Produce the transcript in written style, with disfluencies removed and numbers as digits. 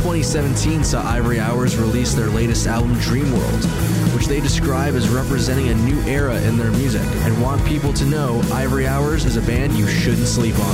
2017 saw Ivory Hours release their latest album, Dreamworld, which they describe as representing a new era in their music and want people to know Ivory Hours is a band you shouldn't sleep on.